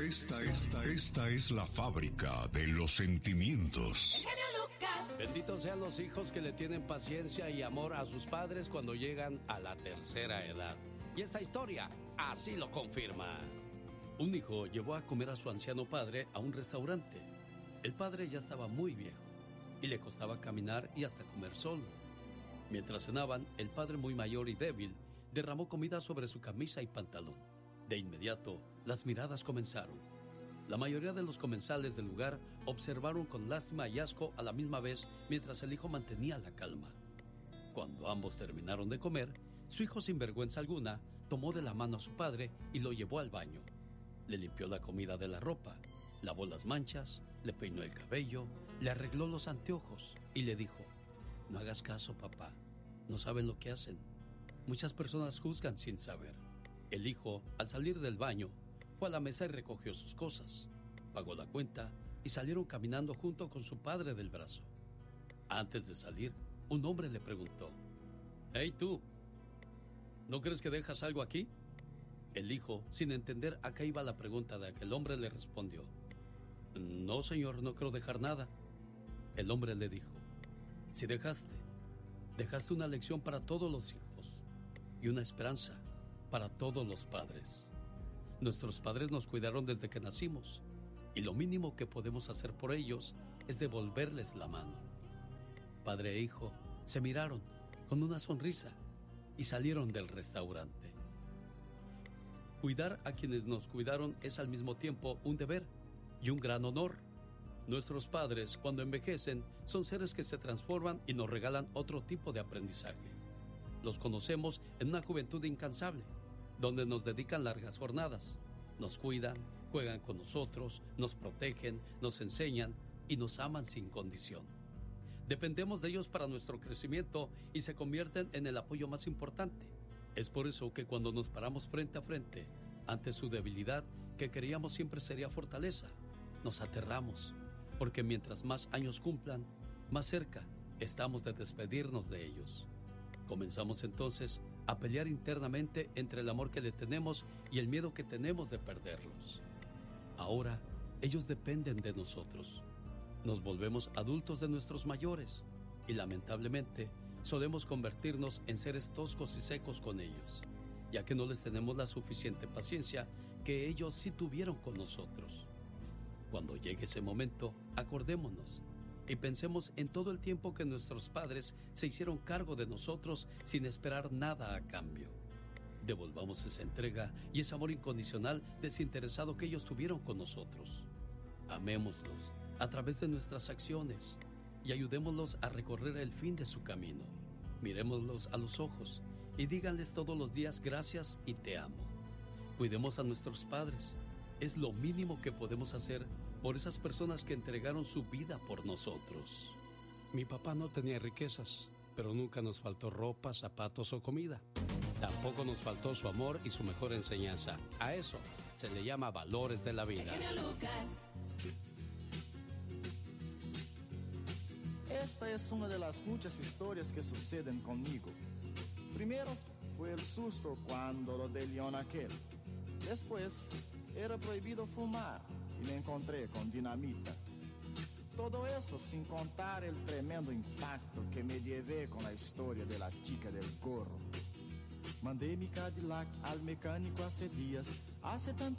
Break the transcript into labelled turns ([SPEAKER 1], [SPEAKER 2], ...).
[SPEAKER 1] Esta es la fábrica de los sentimientos.
[SPEAKER 2] El genio Lucas.
[SPEAKER 3] Benditos sean los hijos que le tienen paciencia y amor a sus padres cuando llegan a la tercera edad. Y esta historia así lo confirma. Un hijo llevó a comer a su anciano padre a un restaurante. El padre ya estaba muy viejo y le costaba caminar y hasta comer solo. Mientras cenaban, el padre, muy mayor y débil, derramó comida sobre su camisa y pantalón. De inmediato, las miradas comenzaron. La mayoría de los comensales del lugar observaron con lástima y asco a la misma vez mientras el hijo mantenía la calma. Cuando ambos terminaron de comer, su hijo, sin vergüenza alguna, tomó de la mano a su padre y lo llevó al baño. Le limpió la comida de la ropa, lavó las manchas, le peinó el cabello, le arregló los anteojos y le dijo: no hagas caso, papá, no saben lo que hacen. Muchas personas juzgan sin saber. El hijo, al salir del baño, fue a la mesa y recogió sus cosas, pagó la cuenta y salieron caminando junto con su padre del brazo. Antes de salir, un hombre le preguntó: «Hey tú, ¿no crees que dejas algo aquí?» El hijo, sin entender a qué iba la pregunta de aquel hombre, le respondió: «No, señor, no creo dejar nada». El hombre le dijo: «Si dejaste una lección para todos los hijos y una esperanza para todos los padres. Nuestros padres nos cuidaron desde que nacimos y lo mínimo que podemos hacer por ellos es devolverles la mano». Padre e hijo se miraron con una sonrisa y salieron del restaurante. Cuidar a quienes nos cuidaron es al mismo tiempo un deber y un gran honor. Nuestros padres, cuando envejecen, son seres que se transforman y nos regalan otro tipo de aprendizaje. Los conocemos en una juventud incansable, donde nos dedican largas jornadas. Nos cuidan, juegan con nosotros, nos protegen, nos enseñan y nos aman sin condición. Dependemos de ellos para nuestro crecimiento y se convierten en el apoyo más importante. Es por eso que cuando nos paramos frente a frente ante su debilidad, que creíamos siempre sería fortaleza, nos aterramos, porque mientras más años cumplan, más cerca estamos de despedirnos de ellos. Comenzamos entonces a pelear internamente entre el amor que le tenemos y el miedo que tenemos de perderlos. Ahora, ellos dependen de nosotros. Nos volvemos adultos de nuestros mayores y lamentablemente solemos convertirnos en seres toscos y secos con ellos, ya que no les tenemos la suficiente paciencia que ellos sí tuvieron con nosotros. Cuando llegue ese momento, acordémonos y pensemos en todo el tiempo que nuestros padres se hicieron cargo de nosotros sin esperar nada a cambio. Devolvamos esa entrega y ese amor incondicional desinteresado que ellos tuvieron con nosotros. Amémoslos a través de nuestras acciones y ayudémoslos a recorrer el fin de su camino. Mirémoslos a los ojos y díganles todos los días: gracias y te amo. Cuidemos a nuestros padres. Es lo mínimo que podemos hacer por esas personas que entregaron su vida por nosotros. Mi papá no tenía riquezas, pero nunca nos faltó ropa, zapatos o comida. Tampoco nos faltó su amor y su mejor enseñanza. A eso se le llama valores de la vida.
[SPEAKER 2] El genio Lucas.
[SPEAKER 4] Esta es una de las muchas historias que suceden conmigo. Primero fue el susto cuando lo de león aquel. Después era prohibido fumar y me encontré con dinamita. Todo eso sin contar el tremendo impacto que me llevé con la historia de la chica del gorro. Mandé mi Cadillac al mecánico hace días. Hace tanto